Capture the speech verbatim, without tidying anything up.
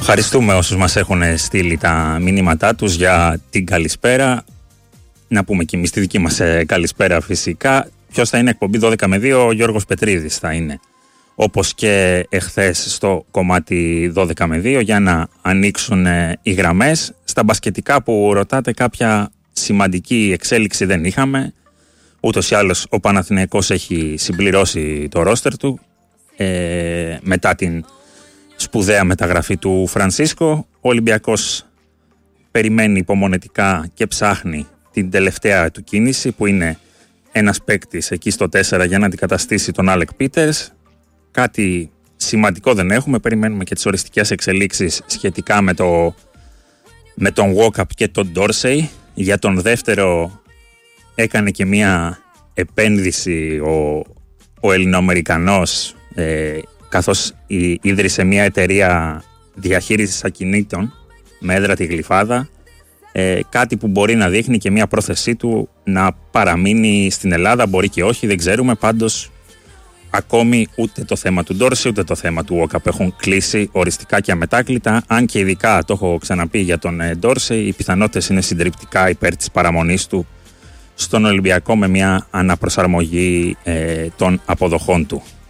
Ευχαριστούμε όσους μας έχουν στείλει τα μηνύματά τους για την καλησπέρα. Να πούμε και εμείς τη δική μας καλησπέρα φυσικά. Ποιος θα είναι εκπομπή δώδεκα με δύο, ο Γιώργος Πετρίδης θα είναι. Όπως και εχθές στο κομμάτι δώδεκα με δύο, για να ανοίξουν οι γραμμές. Στα μπασκετικά που ρωτάτε, κάποια σημαντική εξέλιξη δεν είχαμε. Ούτως ή άλλως ο Παναθηναϊκός έχει συμπληρώσει το ρόστερ του ε, μετά την σπουδαία μεταγραφή του Φρανσίσκο. Ο Ολυμπιακός περιμένει υπομονετικά και ψάχνει την τελευταία του κίνηση, που είναι ένας παίκτης εκεί στο τέσσερα για να αντικαταστήσει τον Άλεκ Πίτερς. Κάτι σημαντικό δεν έχουμε, περιμένουμε και τις οριστικές εξελίξεις σχετικά με, το, με τον Walkup και τον Ντόρσεϊ. Για τον δεύτερο έκανε και μία επένδυση ο, ο Ελληνοαμερικανός, ε, καθώς ίδρυσε μια εταιρεία διαχείρισης ακινήτων με έδρα τη Γλυφάδα, ε, κάτι που μπορεί να δείχνει και μια πρόθεσή του να παραμείνει στην Ελλάδα, μπορεί και όχι, δεν ξέρουμε. Πάντως ακόμη ούτε το θέμα του Ντόρση ούτε το θέμα του Walkup έχουν κλείσει οριστικά και αμετάκλητα, αν και ειδικά το έχω ξαναπεί για τον Ντόρση, οι πιθανότητες είναι συντριπτικά υπέρ της παραμονής του στον Ολυμπιακό με μια αναπροσαρμογή ε, των αποδοχών του.